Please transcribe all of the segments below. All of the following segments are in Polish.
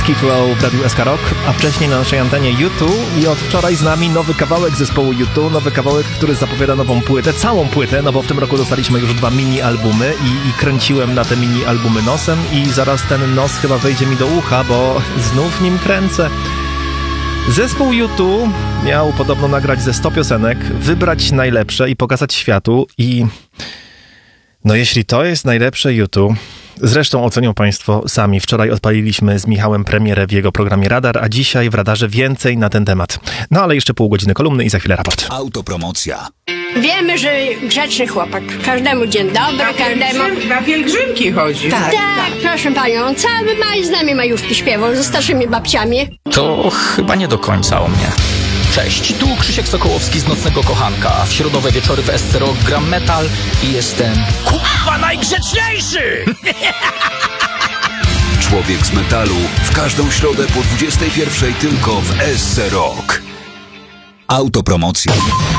skitlał w Radiu SK Rock, a wcześniej na naszej antenie U2 i od wczoraj z nami nowy kawałek zespołu U2, nowy kawałek, który zapowiada nową płytę, całą płytę, no bo w tym roku dostaliśmy już 2 mini-albumy i kręciłem na te mini-albumy nosem i zaraz ten nos chyba wejdzie mi do ucha, bo znów nim kręcę. Zespół U2 miał podobno nagrać ze 100 piosenek, wybrać najlepsze i pokazać światu i... No jeśli to jest najlepsze U2, zresztą ocenią Państwo sami. Wczoraj odpaliliśmy z Michałem premierę w jego programie Radar, a dzisiaj w Radarze więcej na ten temat. No ale jeszcze pół godziny kolumny i za chwilę raport. Autopromocja. Wiemy, że grzeczny chłopak. Każdemu dzień dobry, każdemu... Na pielgrzymki chodzi. Tak, proszę panią, cały maj z nami majówki śpiewał, ze starszymi babciami. To chyba nie do końca o mnie. Cześć, tu Krzysiek Sokołowski z Nocnego Kochanka. W środowe wieczory w SC Rock gram metal i jestem kurwa najgrzeczniejszy! Człowiek z metalu w każdą środę po 21:00 tylko w SC Rock. Autopromocja.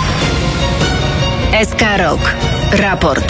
SK Rock. Raport.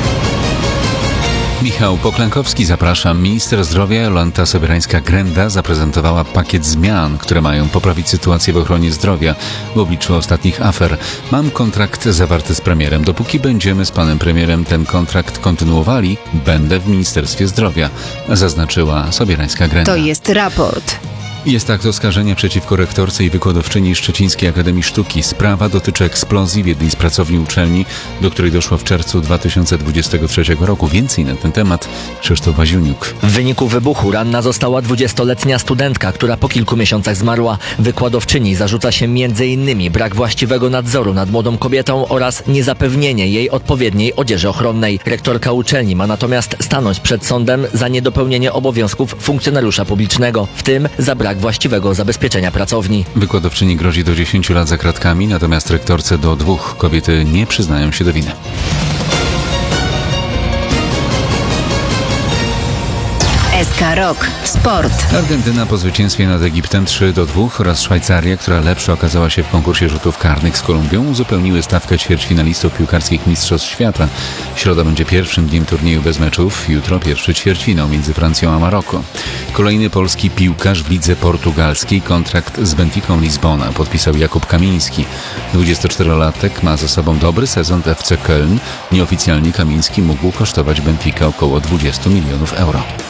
Michał Poklankowski, zapraszam. Minister zdrowia Jolanta Sobierańska-Grenda zaprezentowała pakiet zmian, które mają poprawić sytuację w ochronie zdrowia w obliczu ostatnich afer. Mam kontrakt zawarty z premierem. Dopóki będziemy z panem premierem ten kontrakt kontynuowali, będę w Ministerstwie Zdrowia, zaznaczyła Sobierańska-Grenda. To jest raport. Jest akt oskarżenia przeciwko rektorce i wykładowczyni Szczecińskiej Akademii Sztuki. Sprawa dotyczy eksplozji w jednej z pracowni uczelni, do której doszło w czerwcu 2023 roku. Więcej na ten temat Krzysztof Baziuniuk. W wyniku wybuchu ranna została 20-letnia studentka, która po kilku miesiącach zmarła. Wykładowczyni zarzuca się m.in. brak właściwego nadzoru nad młodą kobietą oraz niezapewnienie jej odpowiedniej odzieży ochronnej. Rektorka uczelni ma natomiast stanąć przed sądem za niedopełnienie obowiązków funkcjonariusza publicznego, w tym za brak właściwego zabezpieczenia pracowni. Wykładowczyni grozi do 10 lat za kratkami, natomiast rektorce do 2. Kobiety nie przyznają się do winy. SK Rock. Sport. Argentyna po zwycięstwie nad Egiptem 3-2 oraz Szwajcaria, która lepsza okazała się w konkursie rzutów karnych z Kolumbią, uzupełniły stawkę ćwierćfinalistów piłkarskich Mistrzostw Świata. Środa będzie pierwszym dniem turnieju bez meczów, jutro pierwszy ćwierćfinał między Francją a Maroko. Kolejny polski piłkarz w lidze portugalskiej kontrakt z Benficą Lizbona podpisał Jakub Kamiński. 24-latek ma za sobą dobry sezon w FC Köln. Nieoficjalnie Kamiński mógł kosztować Benfica około 20 milionów euro.